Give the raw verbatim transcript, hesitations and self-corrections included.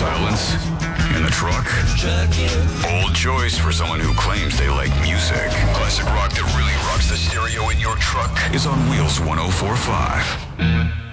silence in the truck? Old choice for someone who claims they like music. Classic rock that really rocks the stereo in your truck is on Wheels one oh four point five.